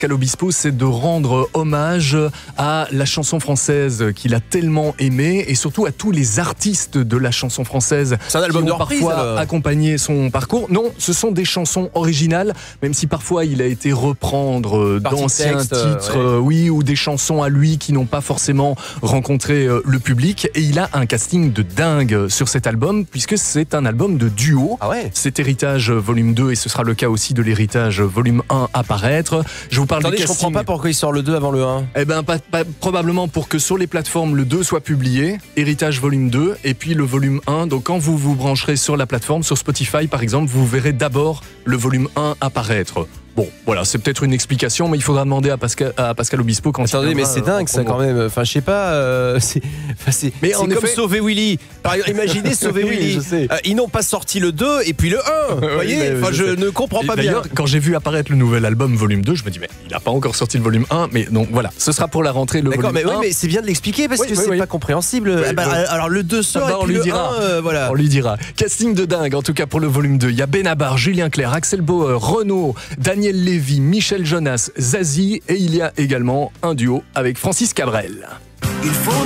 Pascal Obispo, c'est de rendre hommage à la chanson française qu'il a tellement aimée et surtout à tous les artistes de la chanson française C'est un album qui de ont reprise, parfois alors. accompagné son parcours. Non, ce sont des chansons originales, même si parfois il a été reprendre Partie d'anciens texte, titres, oui, ou des chansons à lui qui n'ont pas forcément rencontré le public. Et il a un casting de dingue sur cet album, puisque c'est un album de duo. Ah ouais. C'est Héritage volume 2 et ce sera le cas aussi de l'Héritage volume 1 à paraître. Je vous parle Attendez, du je casting. comprends pas pourquoi il sort le 2 avant le 1. Eh ben, probablement pour que sur les plateformes le 2 soit publié, Héritage volume 2 et puis le volume 1. Donc quand vous vous brancherez sur la plateforme, sur Spotify par exemple, vous verrez d'abord le volume 1 apparaître. Bon, voilà, c'est peut-être une explication, mais il faudra demander à Pascal Obispo quand Attendez, il mais viendra, c'est dingue en ça promo. quand même. Enfin, je sais pas. Mais C'est en comme effet- Sauver Willy. Par exemple, imaginez Sauver Oui, Willy. je sais. Ils n'ont pas sorti le 2 et puis le 1. Vous voyez, mais enfin, je je sais. ne comprends Et pas bien. d'ailleurs, quand j'ai vu apparaître le nouvel album volume 2, je me dis mais il n'a pas encore sorti le volume 1, mais donc voilà, ce sera pour la rentrée le D'accord, volume mais 1. oui, mais c'est bien de l'expliquer parce Oui, que oui, c'est oui. pas compréhensible. Ah bah, oui. alors le 2 sort bah, et on puis lui le dira. 1, voilà. On lui dira. Casting de dingue, en tout cas pour le volume 2. Il y a Benabar, Julien Clerc, Axel Bauer, Renaud, Daniel Lévy, Michel Jonas, Zazie et il y a également un duo avec Francis Cabrel. Il faut